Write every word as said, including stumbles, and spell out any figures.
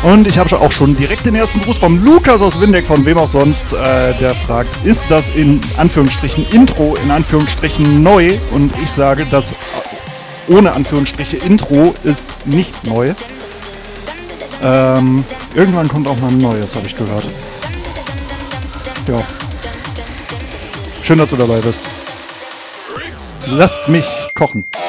Und ich habe auch schon direkt den ersten Gruß vom Lukas aus Windeck, von wem auch sonst, äh, der fragt, ist das in Anführungsstrichen Intro, in Anführungsstrichen neu? Und ich sage, das ohne Anführungsstriche Intro ist nicht neu. Ähm, irgendwann kommt auch mal ein neues, habe ich gehört. Ja. Schön, dass du dabei bist. Lasst mich kochen.